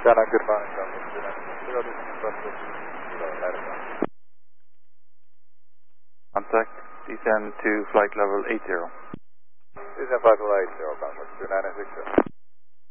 Skyline, good morning, Southwest 296, Kilo Atlanta. Contact, descend to flight level 80. Descend flight level 80, contact 296.